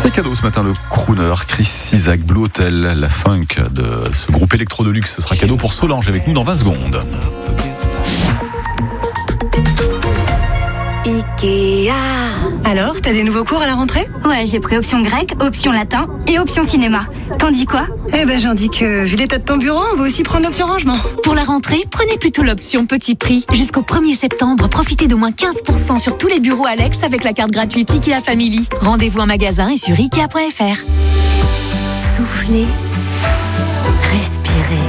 C'est cadeau ce matin, le crooner Chris Isaak, Blue Hotel, la funk de ce groupe électro de luxe. Ce sera cadeau pour Solange avec nous dans 20 secondes. Ikea. Alors, t'as des nouveaux cours à la rentrée ? Ouais, j'ai pris option grec, option latin et option cinéma. T'en dis quoi ? Eh ben, j'en dis que, vu l'état de ton bureau, on va aussi prendre l'option rangement. Pour la rentrée, prenez plutôt l'option petit prix. Jusqu'au 1er septembre, profitez d'au moins 15% sur tous les bureaux Alex avec la carte gratuite Ikea Family. Rendez-vous en magasin et sur Ikea.fr. Soufflez, respirez.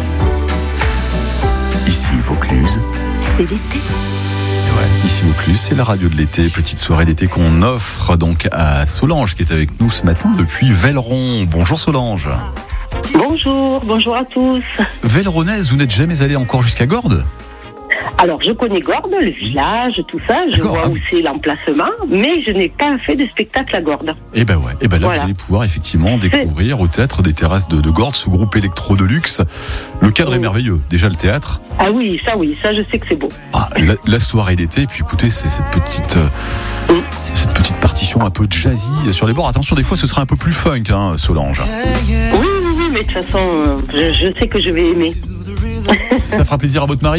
Ici Vaucluse. C'est l'été. Ouais, ici Vaucluse, c'est la radio de l'été, petite soirée d'été qu'on offre donc à Solange qui est avec nous ce matin depuis Velleron. Bonjour Solange. Bonjour à tous. Velleronaise, vous n'êtes jamais allée encore jusqu'à Gordes ? Alors, je connais Gordes, le village, tout ça, je vois où c'est l'emplacement, mais je n'ai pas fait de spectacle à Gordes. Et ben ouais, et ben là voilà. Vous allez pouvoir effectivement découvrir au théâtre des terrasses de Gordes, ce groupe électro de luxe. Le cadre est merveilleux, déjà le théâtre. Ah oui, ça je sais que c'est beau. Ah, la soirée d'été, et puis écoutez, c'est cette petite partition un peu jazzy sur les bords. Attention, des fois ce sera un peu plus funk, hein, Solange. Oui, mais de toute façon, je sais que je vais aimer. Ça fera plaisir à votre mari ?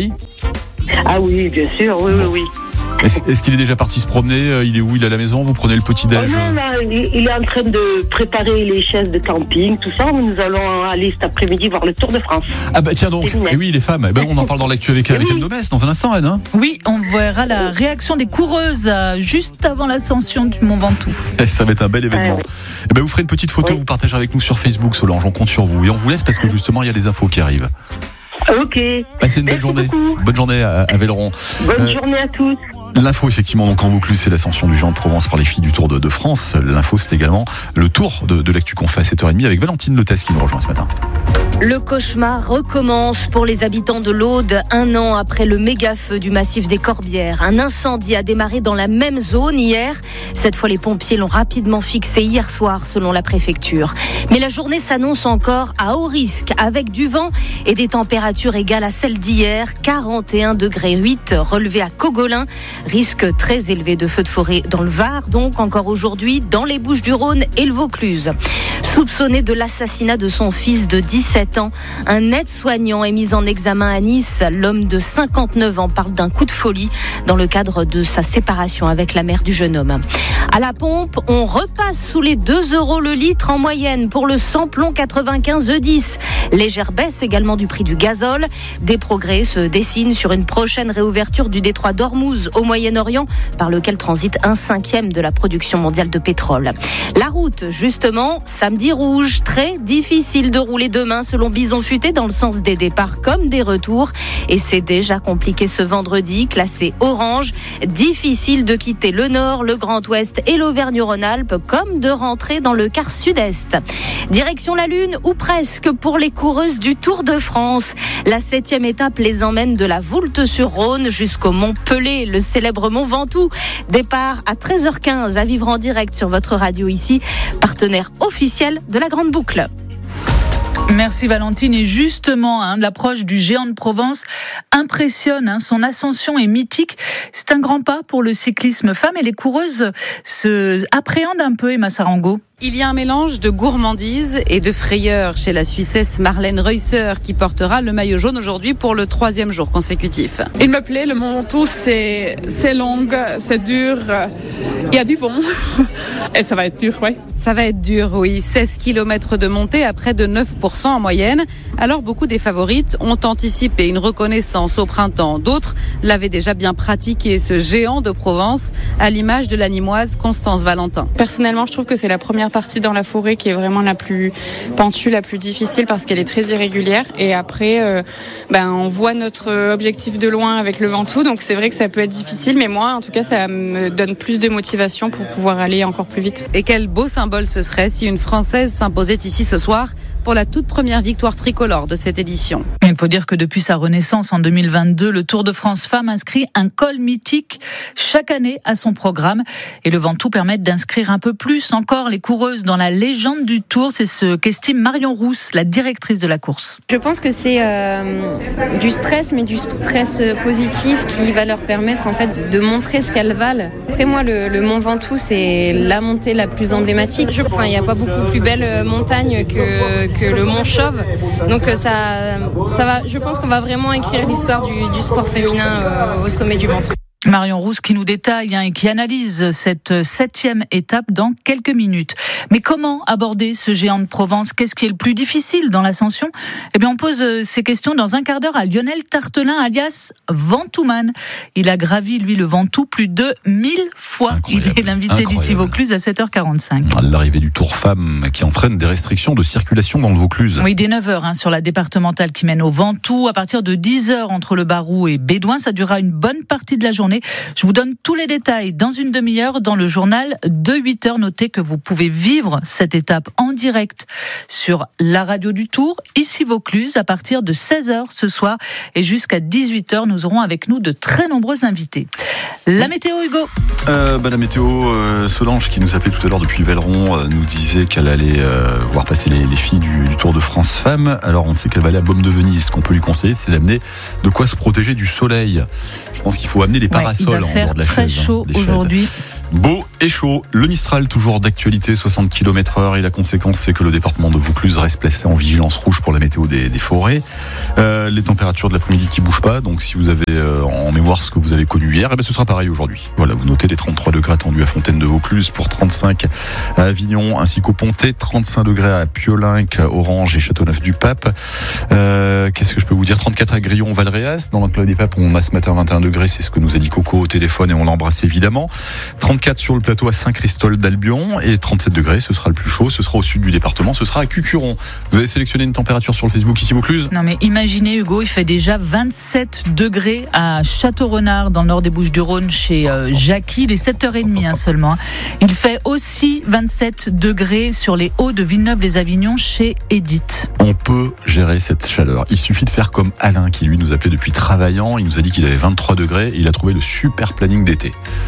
Ah oui, bien sûr, oui. Est-ce qu'il est déjà parti se promener ? Il est où ? Il est à la maison ? Vous prenez le petit-déj ? Il est en train de préparer les chaises de camping, tout ça. Nous allons aller cet après-midi voir le Tour de France. Ah bah tiens donc, et oui, les femmes. On en parle dans l'actu avec Anne Domès dans un instant, Anne. Hein, oui, on verra la réaction des coureuses juste avant l'ascension du Mont Ventoux. Ça va être un bel événement. Vous ferez une petite photo, vous partagez avec nous sur Facebook, Solange. On compte sur vous. Et on vous laisse parce que justement, il y a des infos qui arrivent. Ok. Passez une belle journée. Beaucoup. Bonne journée à Velleron. Bonne journée à tous. L'info, effectivement, donc en Vaucluse, c'est l'ascension du Géant de Provence par les filles du Tour de France. L'info, c'est également le tour de l'actu qu'on fait à 7h30 avec Valentine Lethès qui nous rejoint ce matin. Le cauchemar recommence pour les habitants de l'Aude, 1 an après le méga-feu du massif des Corbières. Un incendie a démarré dans la même zone hier. Cette fois, les pompiers l'ont rapidement fixé hier soir, selon la préfecture. Mais la journée s'annonce encore à haut risque, avec du vent et des températures égales à celles d'hier. 41,8 degrés relevés à Cogolin. Risque très élevé de feux de forêt dans le Var, donc encore aujourd'hui, dans les Bouches-du-Rhône et le Vaucluse. Soupçonné de l'assassinat de son fils de 17 ans, un aide-soignant est mis en examen à Nice. L'homme de 59 ans parle d'un coup de folie dans le cadre de sa séparation avec la mère du jeune homme. À la pompe, on repasse sous les 2 € le litre en moyenne pour le samplon 95 E10. Légère baisse également du prix du gazole. Des progrès se dessinent sur une prochaine réouverture du détroit d'Ormuz au Moyen-Orient, par lequel transite 1/5 de la production mondiale de pétrole. La route, justement, samedi rouge, très difficile de rouler demain selon Bison Futé dans le sens des départs comme des retours. Et c'est déjà compliqué ce vendredi, classé orange. Difficile de quitter le Nord, le Grand Ouest et l'Auvergne-Rhône-Alpes, comme de rentrer dans le quart sud-est. Direction la Lune, ou presque, pour les coureuses du Tour de France. La 7e étape les emmène de la Voulte-sur-Rhône jusqu'au Mont Pelé, le célèbre Mont Ventoux. Départ à 13h15 à vivre en direct sur votre radio ici, partenaire officiel de la Grande Boucle. Merci Valentine. Et justement, l'approche du Géant de Provence impressionne. Son ascension est mythique. C'est un grand pas pour le cyclisme femme et les coureuses se appréhendent un peu, Emma Sarango. Il y a un mélange de gourmandise et de frayeur chez la Suissesse Marlène Reusser qui portera le maillot jaune aujourd'hui pour le 3e jour consécutif. Il me plaît, le Mont Ventoux, c'est long, c'est dur, il y a du vent et ça va être dur, oui. Ça va être dur, oui. 16 km de montée à près de 9% en moyenne. Alors beaucoup des favorites ont anticipé une reconnaissance au printemps. D'autres l'avaient déjà bien pratiqué, ce Géant de Provence, à l'image de la Nîmoise Constance Valentin. Personnellement, je trouve que c'est la première partie dans la forêt qui est vraiment la plus pentue, la plus difficile parce qu'elle est très irrégulière. Et après, on voit notre objectif de loin avec le Ventoux, donc c'est vrai que ça peut être difficile, mais moi, en tout cas, ça me donne plus de motivation pour pouvoir aller encore plus vite. Et quel beau symbole ce serait si une Française s'imposait ici ce soir pour la toute première victoire tricolore de cette édition. Il faut dire que depuis sa renaissance en 2022, le Tour de France Femmes inscrit un col mythique chaque année à son programme. Et le Ventoux permet d'inscrire un peu plus encore les coureuses dans la légende du Tour. C'est ce qu'estime Marion Rousse, la directrice de la course. Je pense que c'est du stress, mais du stress positif qui va leur permettre en fait de montrer ce qu'elles valent. Après moi, le Mont Ventoux, c'est la montée la plus emblématique. Il n'y a pas beaucoup plus belle montagne que le Mont Chauve. Donc ça va. Je pense qu'on va vraiment écrire l'histoire du sport féminin au sommet du Ventoux. Marion Rousse qui nous détaille et qui analyse cette 7e étape dans quelques minutes. Mais comment aborder ce géant de Provence ? Qu'est-ce qui est le plus difficile dans l'ascension ? Eh bien, on pose ces questions dans un quart d'heure à Lionel Tartelin, alias Ventouman. Il a gravi, lui, le Ventoux plus de 1000 fois. Incroyable. Il est l'invité d'ici Vaucluse à 7h45. L'arrivée du Tour Femmes qui entraîne des restrictions de circulation dans le Vaucluse. Oui, dès 9h sur la départementale qui mène au Ventoux. À partir de 10h entre le Barroux et Bédouin, ça durera une bonne partie de la journée. Je vous donne tous les détails dans une demi-heure dans le journal de 8h. Notez que vous pouvez vivre cette étape en direct sur la radio du Tour, ici Vaucluse, à partir de 16h ce soir. Et jusqu'à 18h, nous aurons avec nous de très nombreux invités. La météo, Hugo. La météo, Solange, qui nous appelait tout à l'heure depuis Velleron, nous disait qu'elle allait voir passer les filles du Tour de France Femmes. Alors, on sait qu'elle va aller à Baume de Venise. Ce qu'on peut lui conseiller, c'est d'amener de quoi se protéger du soleil. Je pense qu'il faut amener des parasols. Il va faire très chaud aujourd'hui. Beau et chaud. Le Mistral, toujours d'actualité, 60 km/h. Et la conséquence, c'est que le département de Vaucluse reste placé en vigilance rouge pour la météo des forêts. Les températures de l'après-midi qui bougent pas. Donc, si vous avez en mémoire ce que vous avez connu hier, ce sera pareil aujourd'hui. Voilà, vous notez les 33 degrés attendus à Fontaine de Vaucluse, pour 35 à Avignon, ainsi qu'au Pontet, 35 degrés à Piolinck, Orange et Châteauneuf-du-Pape. Qu'est-ce que je peux vous dire ? 34 à Grillon, Valréas. Dans l'enclos des Papes, on a ce matin 21 degrés. C'est ce que nous a dit Coco au téléphone et on l'embrasse évidemment. 34 sur le plateau à Saint-Christol d'Albion et 37 degrés, ce sera le plus chaud, ce sera au sud du département, ce sera à Cucuron. Vous avez sélectionné une température sur le Facebook ici Vaucluse ? Non mais imaginez Hugo, il fait déjà 27 degrés à Château-Renard dans le nord des Bouches-du-Rhône chez Jackie, il est 7h30 seulement. Il fait aussi 27 degrés sur les hauts de Villeneuve-les-Avignon chez Edith. On peut gérer cette chaleur. Il suffit de faire comme Alain qui lui nous appelait depuis Travaillant, il nous a dit qu'il avait 23 degrés et il a trouvé le super planning d'été.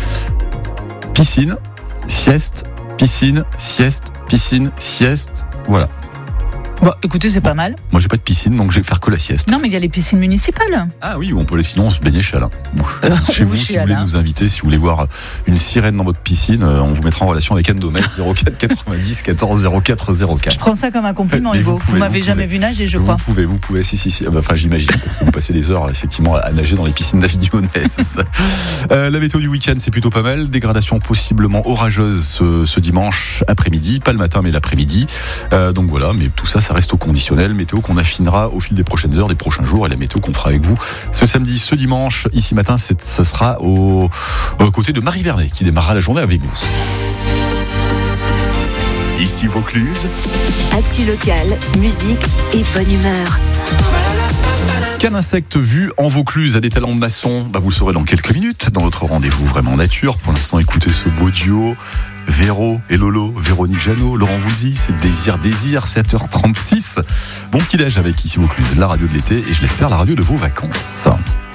Piscine, sieste, piscine, sieste, piscine, sieste, voilà. Bon, écoutez, c'est pas mal. Moi, j'ai pas de piscine, donc je vais faire que la sieste. Non, mais il y a les piscines municipales. Ah oui, on peut sinon se baigner chez Alain. Chez vous, si vous voulez nous inviter, si vous voulez voir une sirène dans votre piscine, on vous mettra en relation avec Anne Domès, 04 90 14 04 04. Je prends ça comme un compliment, Hugo. Vous m'avez jamais vu nager, je crois. Vous pouvez, si. Enfin, j'imagine, parce que vous passez des heures, effectivement, à nager dans les piscines d'Avignonnaise. La météo du week-end, c'est plutôt pas mal. Dégradation possiblement orageuse ce dimanche après-midi. Pas le matin, mais l'après-midi. Donc voilà, mais tout ça reste au conditionnel. Météo qu'on affinera au fil des prochaines heures, des prochains jours, et la météo qu'on fera avec vous ce samedi, ce dimanche. Ici matin, ce sera au côté de Marie Vernet qui démarrera la journée avec vous. Ici Vaucluse. Actu locale, musique et bonne humeur. Quel insecte vu en Vaucluse a des talents de maçon ? Vous le saurez dans quelques minutes dans notre rendez-vous vraiment nature. Pour l'instant, écoutez ce beau duo. Véro et Lolo, Véronique Jeannot, Laurent Voulzy, c'est Désir, 7h36. Bon petit déj avec ici Vaucluse, la radio de l'été et je l'espère la radio de vos vacances.